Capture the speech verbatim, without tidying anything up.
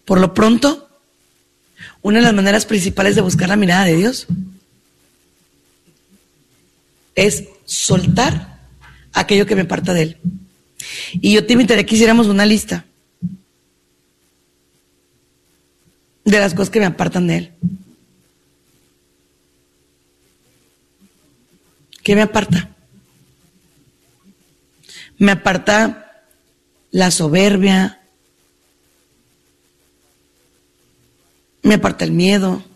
Por lo pronto, una de las maneras principales de buscar la mirada de Dios es soltar aquello que me aparta de Él. Y yo te invitaría que hiciéramos una lista de las cosas que me apartan de Él. ¿Qué me aparta? Me aparta la soberbia, me aparta el miedo,